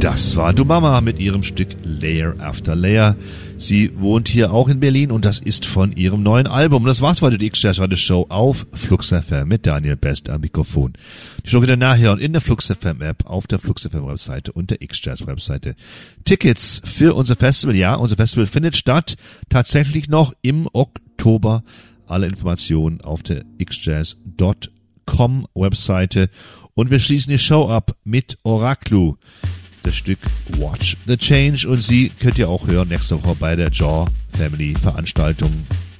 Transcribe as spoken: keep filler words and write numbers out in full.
Das war Dumama mit ihrem Stück Layer After Layer. Sie wohnt hier auch in Berlin und das ist von ihrem neuen Album. Und das war's heute, die X-Jazz Radio Show auf Flux F M mit Daniel Best am Mikrofon. Die Show könnt ihr nachhören in der Flux F M App, auf der Flux F M Webseite und der X-Jazz Webseite. Tickets für unser Festival, ja, unser Festival findet statt, tatsächlich noch im Oktober. Alle Informationen auf der x jazz Punkt com Webseite. Und wir schließen die Show ab mit Oraklu. Das Stück Watch the Change, und sie könnt ihr auch hören nächste Woche bei der Jaw Family Veranstaltung